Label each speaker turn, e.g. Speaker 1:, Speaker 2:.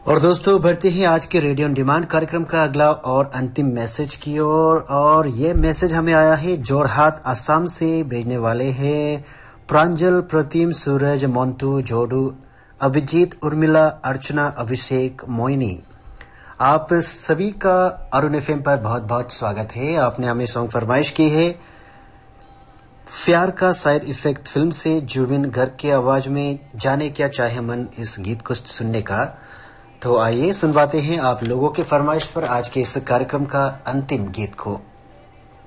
Speaker 1: और दोस्तों बढ़ते हैं आज के रेडियो ऑन डिमांड कार्यक्रम का अगला और अंतिम मैसेज की ओर। और ये मैसेज हमें आया है जोरहाट असम से। भेजने वाले हैं प्रांजल, प्रतिम, सूरज, मोन्टू, जोडू, अभिजीत, उर्मिला, अर्चना, अभिषेक, मोइनी। आप सभी का अरुण एफएम पर बहुत बहुत स्वागत है। आपने हमें सॉन्ग फरमाइश की है प्यार का साइड इफेक्ट फिल्म से जुबिन गर्ग की आवाज में जाने क्या चाहे मन, इस गीत को सुनने का। तो आइए सुनवाते हैं आप लोगों के फरमाइश पर आज के इस कार्यक्रम का अंतिम गीत को।